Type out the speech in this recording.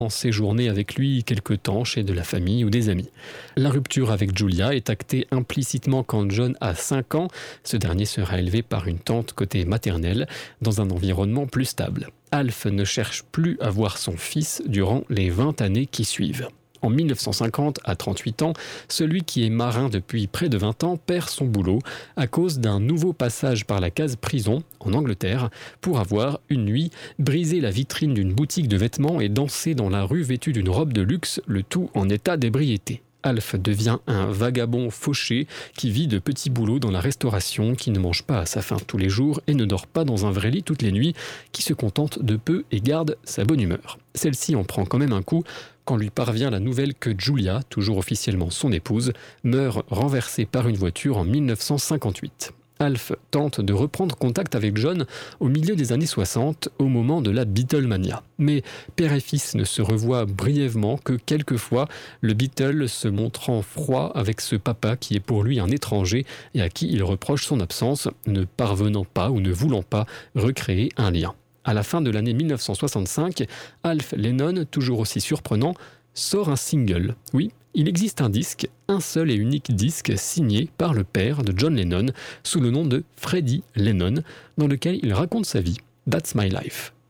séjourner avec lui quelque temps chez de la famille ou des amis. La rupture avec Julia est actée implicitement quand John a 5 ans. Ce dernier sera élevé par une tante côté maternelle dans un environnement plus stable. Alf ne cherche plus à voir son fils durant les 20 années qui suivent. En 1950, à 38 ans, celui qui est marin depuis près de 20 ans perd son boulot à cause d'un nouveau passage par la case prison en Angleterre pour avoir, une nuit, brisé la vitrine d'une boutique de vêtements et dansé dans la rue vêtu d'une robe de luxe, le tout en état d'ébriété. Alf devient un vagabond fauché qui vit de petits boulots dans la restauration, qui ne mange pas à sa faim tous les jours et ne dort pas dans un vrai lit toutes les nuits, qui se contente de peu et garde sa bonne humeur. Celle-ci en prend quand même un coup quand lui parvient la nouvelle que Julia, toujours officiellement son épouse, meurt renversée par une voiture en 1958. Alf tente de reprendre contact avec John au milieu des années 60, au moment de la Beatlemania. Mais père et fils ne se revoient brièvement que quelques fois, le Beatle se montrant froid avec ce papa qui est pour lui un étranger et à qui il reproche son absence, ne parvenant pas ou ne voulant pas recréer un lien. À la fin de l'année 1965, Alf Lennon, toujours aussi surprenant, sort un single. Oui, il existe un disque, un seul et unique disque signé par le père de John Lennon sous le nom de Freddie Lennon, dans lequel il raconte sa vie. That's My Life.